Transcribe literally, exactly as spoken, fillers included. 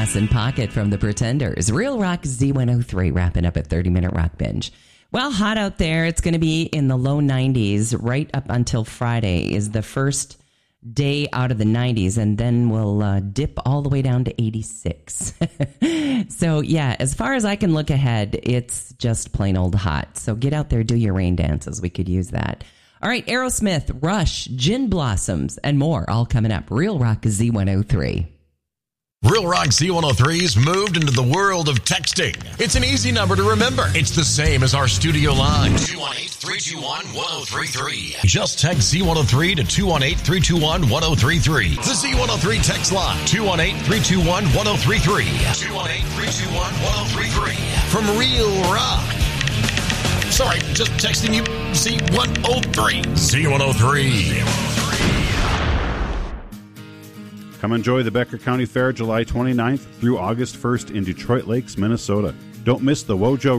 Glass and Pocket from the Pretenders. Real Rock Z one oh three wrapping up a thirty-minute rock binge. Well, hot out there. It's going to be in the low nineties right up until Friday is the first day out of the nineties, and then we'll uh, dip all the way down to eighty-six. So, yeah, as far as I can look ahead, it's just plain old hot. So get out there, do your rain dances. We could use that. All right, Aerosmith, Rush, Gin Blossoms, and more all coming up. Real Rock Z one oh three. Real Rock Z one oh three's moved into the world of texting. It's an easy number to remember. It's the same as our studio line. two one eight, three two one, one oh three three. Just text Z one oh three to two one eight, three two one, one oh three three. The Z one oh three text line. two one eight, three two one, one oh three three. two one eight, three two one, one oh three three. From Real Rock. Sorry, just texting you Z one oh three. Z one oh three. Come enjoy the Becker County Fair July twenty-ninth through August first in Detroit Lakes, Minnesota. Don't miss the Wojo